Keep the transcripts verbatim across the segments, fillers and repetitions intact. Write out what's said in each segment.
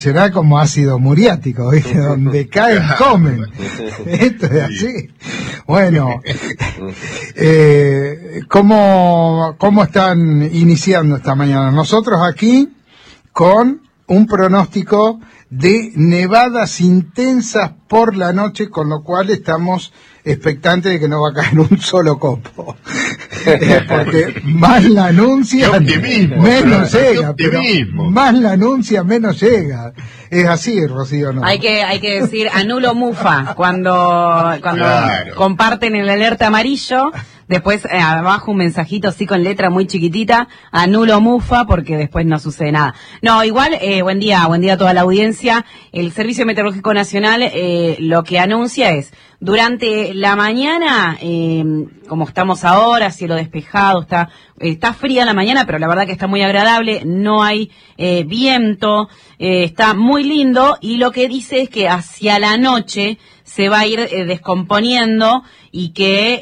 Será como ácido muriático, ¿viste? Donde caen, comen. Esto es así. Bueno, eh, ¿cómo, ¿cómo están iniciando esta mañana? Nosotros aquí con un pronóstico de nevadas intensas por la noche, con lo cual estamos expectantes de que no va a caer un solo copo. Eh, porque más la anuncia, menos llega, pero más la anuncia, menos llega. Es así, Rocío, ¿no? Hay que, hay que decir anulo mufa cuando, cuando claro. comparten el alerta amarillo. Después eh, abajo un mensajito así con letra muy chiquitita, anulo mufa, porque después no sucede nada. No, igual, eh, buen día, buen día a toda la audiencia. El Servicio Meteorológico Nacional eh, lo que anuncia es, durante la mañana, eh, como estamos ahora, cielo despejado, está, está fría la mañana, pero la verdad que está muy agradable, no hay eh, viento, eh, está muy lindo, y lo que dice es que hacia la noche se va a ir eh, descomponiendo y que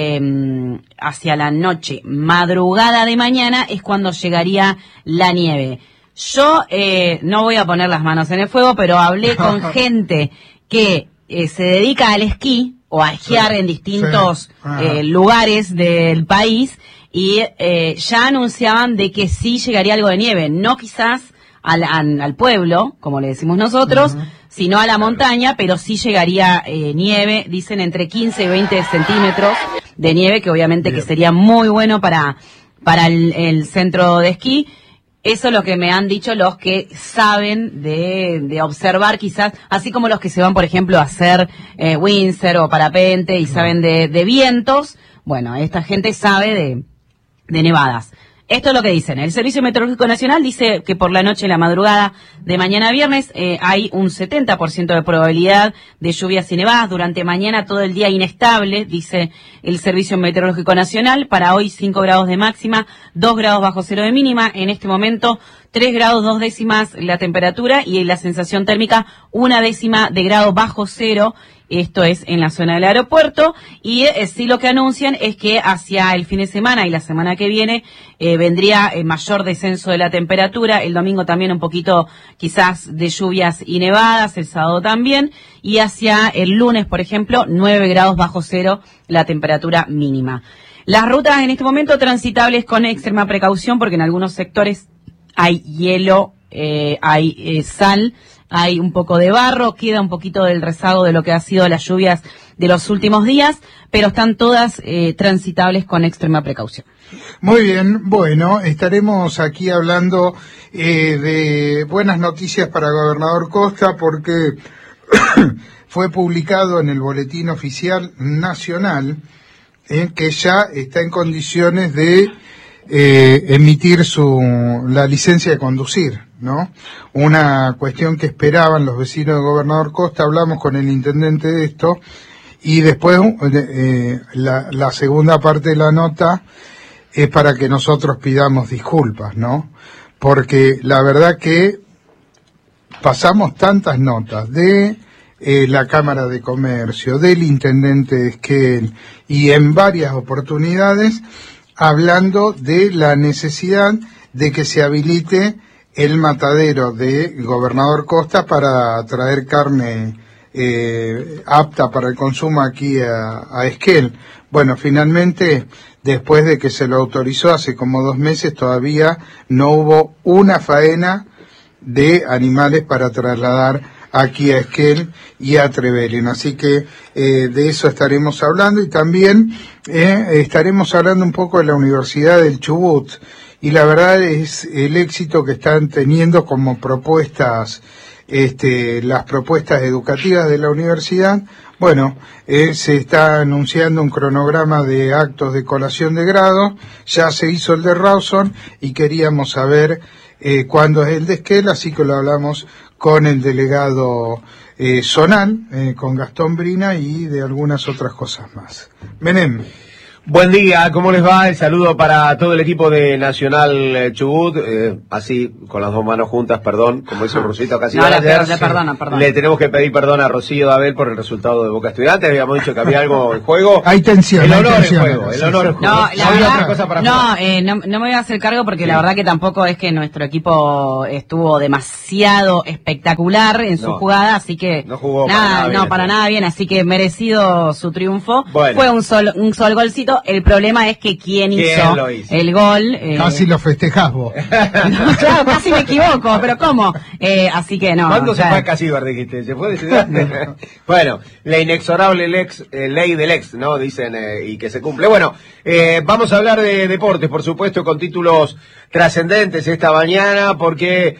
eh, hacia la noche, madrugada de mañana, es cuando llegaría la nieve. Yo eh, no voy a poner las manos en el fuego, pero hablé con gente que eh, se dedica al esquí o a esquiar sí, en distintos sí. eh, lugares del país y eh, ya anunciaban de que sí llegaría algo de nieve, no quizás al, al, al pueblo, como le decimos nosotros, uh-huh. sino a la montaña, pero sí llegaría eh, nieve, dicen entre quince y veinte centímetros de nieve, que obviamente Bien. que sería muy bueno para, para el, el centro de esquí. Eso es lo que me han dicho los que saben de, de observar quizás, así como los que se van, por ejemplo, a hacer eh, windsurf o parapente y saben de, de vientos. Bueno, esta gente sabe de, de nevadas. Esto es lo que dicen. El Servicio Meteorológico Nacional dice que por la noche, la madrugada de mañana viernes, eh, hay un setenta por ciento de probabilidad de lluvias y nevadas. Durante mañana todo el día inestable, dice el Servicio Meteorológico Nacional. Para hoy cinco grados de máxima, dos grados bajo cero de mínima. En este momento tres grados dos décimas la temperatura y la sensación térmica una décima de grado bajo cero. Esto es en la zona del aeropuerto, y eh, sí lo que anuncian es que hacia el fin de semana y la semana que viene eh, vendría eh, mayor descenso de la temperatura, el domingo también un poquito quizás de lluvias y nevadas, el sábado también, y hacia el lunes, por ejemplo, nueve grados bajo cero la temperatura mínima. Las rutas en este momento transitables con extrema precaución porque en algunos sectores hay hielo, eh, hay eh, sal, hay un poco de barro, queda un poquito del rezago de lo que ha sido las lluvias de los últimos días, pero están todas eh, transitables con extrema precaución. Muy bien, bueno, estaremos aquí hablando eh, de buenas noticias para el gobernador Costa porque fue publicado en el Boletín Oficial Nacional eh, que ya está en condiciones de eh, emitir su la licencia de conducir, ¿no? Una cuestión que esperaban los vecinos del gobernador Costa. Hablamos con el intendente de esto y después eh, la, la segunda parte de la nota es para que nosotros pidamos disculpas, ¿no? Porque la verdad que pasamos tantas notas de eh, la Cámara de Comercio, del intendente de Esquel y en varias oportunidades hablando de la necesidad de que se habilite el matadero de Gobernador Costa para traer carne eh, apta para el consumo aquí a, a Esquel. Bueno, finalmente, después de que se lo autorizó hace como dos meses, todavía no hubo una faena de animales para trasladar aquí a Esquel y a Trevelin. Así que eh, de eso estaremos hablando y también eh, estaremos hablando un poco de la Universidad del Chubut. Y la verdad es el éxito que están teniendo como propuestas, este, las propuestas educativas de la universidad. Bueno, eh, se está anunciando un cronograma de actos de colación de grado, ya se hizo el de Rawson y queríamos saber eh, cuándo es el de Esquel, así que lo hablamos con el delegado eh, zonal, eh, con Gastón Brina y de algunas otras cosas más. Menem. Buen día, ¿cómo les va? El saludo para todo el equipo de Nacional Chubut, eh, así con las dos manos juntas, perdón, como hizo Rosito casi. No, le, ayer, le, perdona, perdona. Le tenemos que pedir perdón a Rocío Dabel por el resultado de Boca Estudiantes, habíamos dicho que había algo en juego. Hay tensión, el hay honor tensión. en juego, el honor en juego. No, la no, verdad, cosa para no, eh, no, no me voy a hacer cargo porque sí. La verdad que tampoco es que nuestro equipo estuvo demasiado espectacular en su no, jugada, así que no jugó nada, para nada no, bien, para nada bien, así que merecido su triunfo. Bueno. Fue un sol, un sol golcito, el problema es que quién, ¿Quién hizo, lo hizo? El gol. Eh... Casi lo festejás vos. No, claro, casi me equivoco, pero ¿cómo? Eh, así que no. ¿Cuándo se sea... fue a Casíbar, dijiste? ¿Se fue de ciudad? Bueno, la inexorable lex, eh, ley del ex, ¿no? Dicen, eh, y que se cumple. Bueno, eh, vamos a hablar de deportes, por supuesto, con títulos trascendentes esta mañana, porque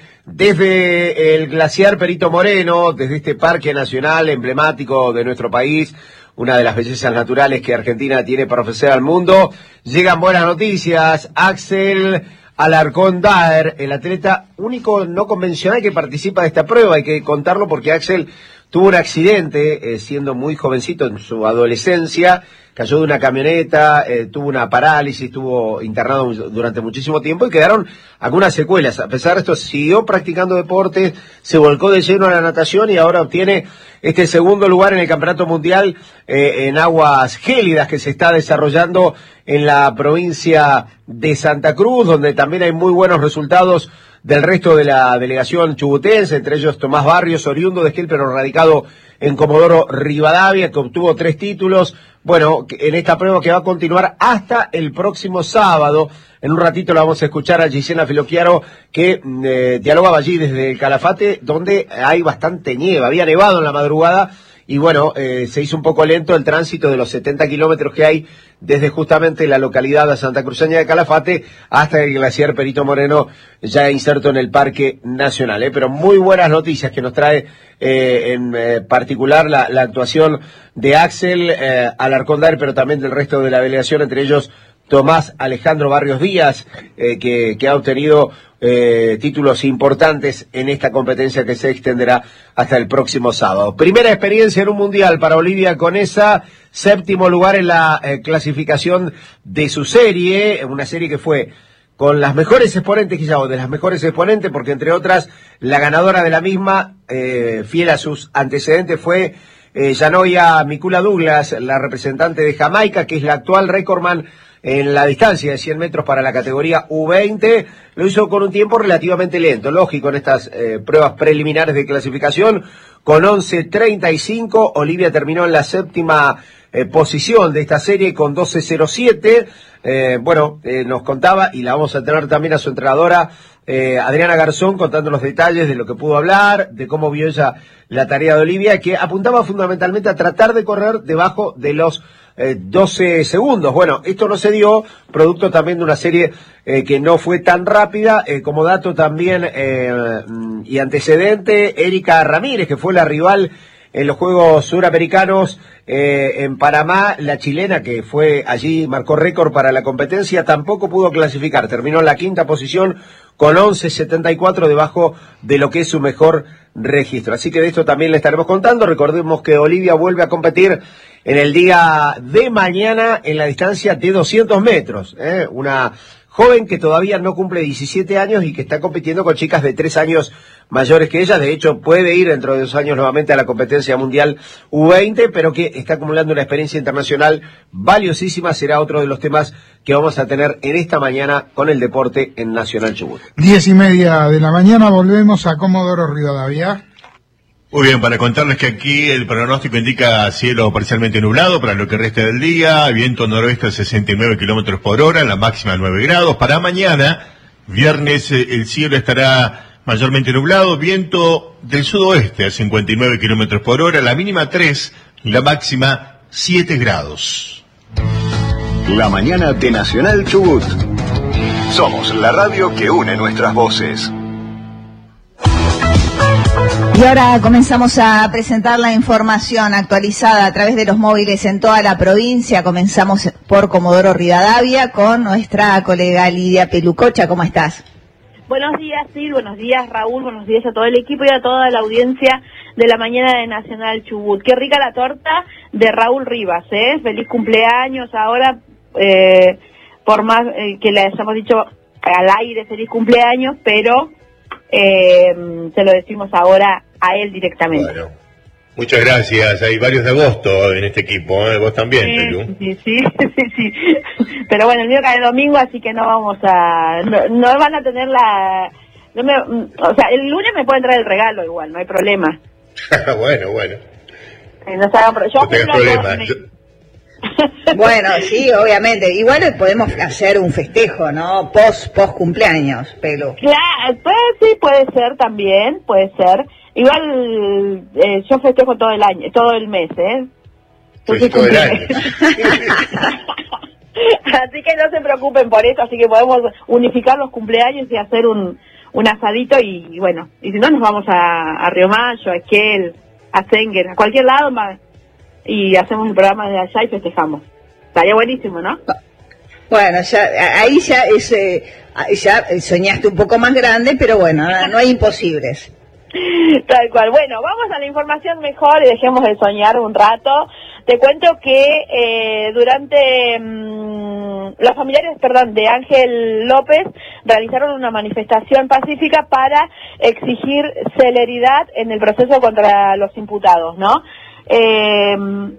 desde el glaciar Perito Moreno, desde este parque nacional emblemático de nuestro país, una de las bellezas naturales que Argentina tiene para ofrecer al mundo, llegan buenas noticias. Axel Alarcón Daher, el atleta único no convencional que participa de esta prueba, hay que contarlo porque Axel tuvo un accidente eh, siendo muy jovencito en su adolescencia, cayó de una camioneta, eh, tuvo una parálisis, estuvo internado durante muchísimo tiempo y quedaron algunas secuelas. A pesar de esto, siguió practicando deportes, se volcó de lleno a la natación y ahora obtiene este segundo lugar en el Campeonato Mundial eh, en aguas gélidas que se está desarrollando en la provincia de Santa Cruz, donde también hay muy buenos resultados del resto de la delegación chubutense, entre ellos Tomás Barrios, oriundo de Esquel, pero radicado en Comodoro Rivadavia, que obtuvo tres títulos. Bueno, en esta prueba que va a continuar hasta el próximo sábado. En un ratito la vamos a escuchar a Gisela Filoquiaro, que eh, dialogaba allí desde el Calafate, donde hay bastante nieve. Había nevado en la madrugada y bueno, eh, se hizo un poco lento el tránsito de los setenta kilómetros que hay desde justamente la localidad santacruceña de Calafate hasta el glaciar Perito Moreno, ya inserto en el Parque Nacional. ¿eh? Pero muy buenas noticias que nos trae eh, en eh, particular la, la actuación de Axel eh, Alarcón Daher, pero también del resto de la delegación, entre ellos Tomás Alejandro Barrios Díaz, eh, que, que ha obtenido eh, títulos importantes en esta competencia que se extenderá hasta el próximo sábado. Primera experiencia en un mundial para Olivia Conesa, séptimo lugar en la eh, clasificación de su serie, una serie que fue con las mejores exponentes, quizá, o de las mejores exponentes, porque entre otras, la ganadora de la misma, eh, fiel a sus antecedentes, fue eh, Yanoya Mikula Douglas, la representante de Jamaica, que es la actual recordman en la distancia de cien metros para la categoría U veinte, lo hizo con un tiempo relativamente lento, lógico en estas eh, pruebas preliminares de clasificación, con once treinta y cinco, Olivia terminó en la séptima eh, posición de esta serie con doce cero siete, eh, bueno, eh, nos contaba, y la vamos a tener también a su entrenadora, eh, Adriana Garzón, contando los detalles de lo que pudo hablar, de cómo vio ella la tarea de Olivia, que apuntaba fundamentalmente a tratar de correr debajo de los Eh, doce segundos. Bueno, esto no se dio, producto también de una serie eh, que no fue tan rápida. Eh, como dato también eh, y antecedente, Erika Ramírez, que fue la rival en los Juegos Suramericanos eh, en Panamá, la chilena que fue allí, marcó récord para la competencia, tampoco pudo clasificar, terminó en la quinta posición con once setenta y cuatro, debajo de lo que es su mejor registro. Así que de esto también le estaremos contando. Recordemos que Olivia vuelve a competir en el día de mañana en la distancia de doscientos metros, ¿eh? Una joven que todavía no cumple diecisiete años y que está compitiendo con chicas de tres años mayores que ella. De hecho, puede ir dentro de dos años nuevamente a la competencia mundial U veinte, pero que está acumulando una experiencia internacional valiosísima. Será otro de los temas que vamos a tener en esta mañana con el deporte en Nacional Chubut. Diez y media de la mañana, volvemos a Comodoro Rivadavia. Muy bien, para contarles que aquí el pronóstico indica cielo parcialmente nublado para lo que resta del día, viento noroeste a sesenta y nueve kilómetros por hora, la máxima nueve grados. Para mañana, viernes, el cielo estará mayormente nublado, viento del sudoeste a cincuenta y nueve kilómetros por hora, la mínima tres, la máxima siete grados. La mañana de Nacional Chubut. Somos la radio que une nuestras voces. Y ahora comenzamos a presentar la información actualizada a través de los móviles en toda la provincia. Comenzamos por Comodoro Rivadavia con nuestra colega Lidia Pelucocha. ¿Cómo estás? Buenos días, sí, buenos días Raúl, buenos días a todo el equipo y a toda la audiencia de la mañana de Nacional Chubut. Qué rica la torta de Raúl Rivas, ¿eh? Feliz cumpleaños ahora eh, por más eh, que le hayamos dicho al aire feliz cumpleaños, pero eh, se lo decimos ahora a él directamente. Bueno, muchas gracias. Hay varios de agosto en este equipo, ¿eh? Vos también, sí, Pelu. Sí, sí, sí, sí. Pero bueno, el mío cae domingo, así que no vamos a... No, no van a tener la... No me, o sea, el lunes me pueden traer el regalo igual, no hay problema. bueno, bueno. Eh, no se hagan pro- yo no tengas problema. Me... Yo... Bueno, sí, obviamente. Igual podemos hacer un festejo, ¿no? Post, post cumpleaños, Pelu. Claro, pues sí, puede ser también, puede ser. Igual eh, yo festejo todo el año, todo el mes, ¿eh? Pues todo el año. Así que no se preocupen por eso, así que podemos unificar los cumpleaños y hacer un, un asadito y, y bueno, y si no nos vamos a, a Río Mayo, a Esquel, a Senguer, a cualquier lado más, y hacemos el programa de allá y festejamos. Estaría buenísimo, ¿no? Bueno, ya ahí ya es, eh, ya soñaste un poco más grande, pero bueno, no hay imposibles. Tal cual. Bueno, vamos a la información mejor y dejemos de soñar un rato. Te cuento que eh, durante mmm, los familiares, perdón, de Ángel López realizaron una manifestación pacífica para exigir celeridad en el proceso contra los imputados, ¿no? Eh,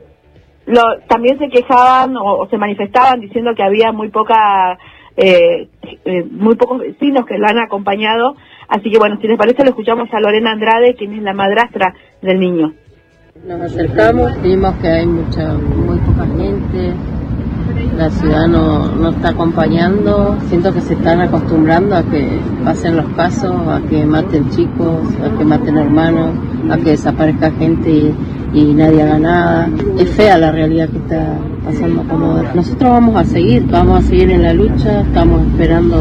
lo, también se quejaban o, o se manifestaban diciendo que había muy poca, eh, eh, muy pocos vecinos que lo han acompañado. Así que bueno, si les parece, lo escuchamos a Lorena Andrade, quien es la madrastra del niño. Nos acercamos, vimos que hay mucha, muy poca gente, la ciudad no, no está acompañando, siento que se están acostumbrando a que pasen los casos, a que maten chicos, a que maten hermanos, a que desaparezca gente y, y nadie haga nada. Es fea la realidad que está pasando como nosotros vamos a seguir, vamos a seguir en la lucha, estamos esperando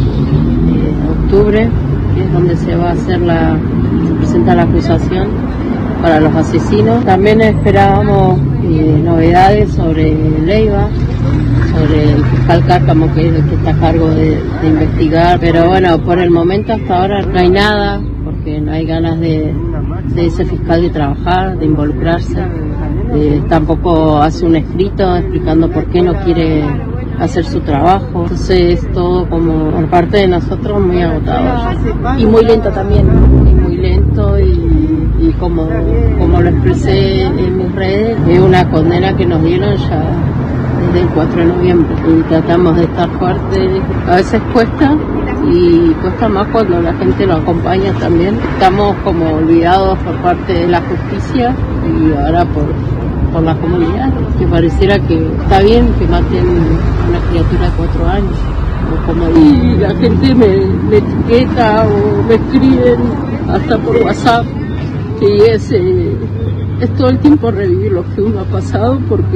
eh, octubre, que es donde se va a hacer la, se presenta la acusación para los asesinos. También esperábamos eh, novedades sobre Leiva, sobre el fiscal Cárcamo, que es el que está a cargo de, de investigar, pero bueno, por el momento hasta ahora no hay nada, porque no hay ganas de, de ese fiscal de trabajar, de involucrarse. Eh, tampoco hace un escrito explicando por qué no quiere hacer su trabajo. Entonces es todo como por parte de nosotros muy agotador. Y muy lento también. Y muy lento y, y como, como lo expresé en mis redes, es una condena que nos dieron ya desde el cuatro de noviembre. Y tratamos de estar fuertes. A veces cuesta y cuesta más cuando la gente lo acompaña también. Estamos como olvidados por parte de la justicia y ahora por... por la comunidad, que pareciera que está bien que maten a una criatura de cuatro años, o como y la gente me, me etiqueta o me escriben hasta por WhatsApp, que es, eh, es todo el tiempo revivir lo que uno ha pasado, porque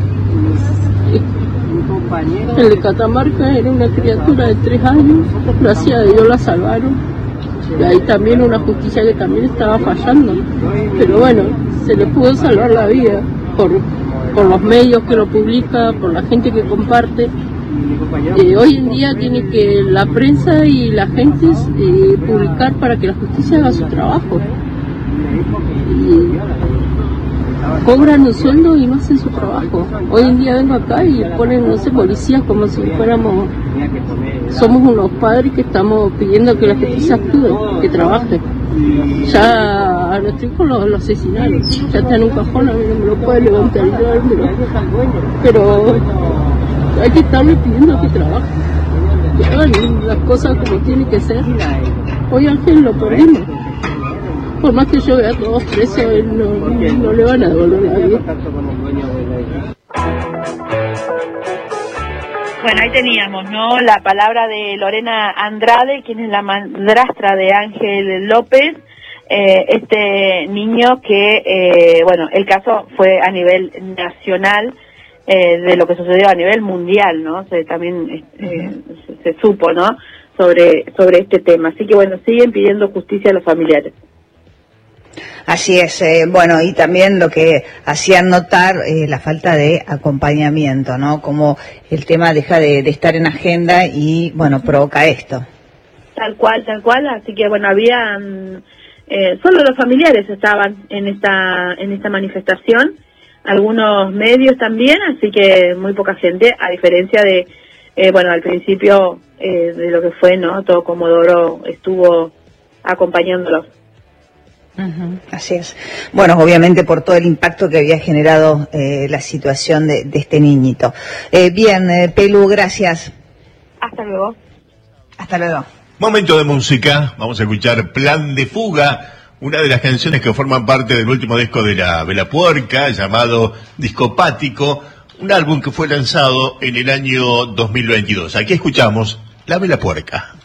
es, es, el de Catamarca era una criatura de tres años, gracias a Dios la salvaron, y ahí también una justicia que también estaba fallando, pero bueno, se le pudo salvar la vida por, por los medios que lo publican, por la gente que comparte. Eh, hoy en día tiene que la prensa y la gente eh, publicar para que la justicia haga su trabajo. Y cobran un sueldo y no hacen su trabajo. Hoy en día vengo acá y ponen, no sé, policías como si fuéramos, somos unos padres que estamos pidiendo que la justicia actúe, que trabaje. Ya a nuestro hijo lo, lo asesinaron, ya está en un cajón, a mí no me lo puede levantar y llevármelo. Pero hay que estarle pidiendo que trabaje, que hagan las cosas como tiene que ser. Hoy Ángel lo perdimos. Por más que yo vea a todos presos, él no, no le van a devolver la vida. Bueno, ahí teníamos, ¿no? La palabra de Lorena Andrade, quien es la madrastra de Ángel López, eh, este niño que, eh, bueno, el caso fue a nivel nacional, eh, de lo que sucedió a nivel mundial, ¿no? Se, también eh, se, se supo, ¿no? Sobre, sobre este tema. Así que, bueno, siguen pidiendo justicia a los familiares. Así es, eh, bueno, y también lo que hacían notar eh, la falta de acompañamiento, ¿no? Como el tema deja de, de estar en agenda y, bueno, provoca esto. Tal cual, tal cual, así que, bueno, había, eh, solo los familiares estaban en esta, en esta manifestación, algunos medios también, así que muy poca gente, a diferencia de, eh, bueno, al principio eh, de lo que fue, ¿no? Todo Comodoro estuvo acompañándolos. Uh-huh, así es. Bueno, obviamente por todo el impacto que había generado eh, la situación de, de este niñito. Eh, bien, eh, Pelu, gracias. Hasta luego. Hasta luego. Momento de música, vamos a escuchar Plan de Fuga, una de las canciones que forman parte del último disco de la Vela Puerca, llamado Discopático, un álbum que fue lanzado en el año dos mil veintidós. Aquí escuchamos La Vela Puerca.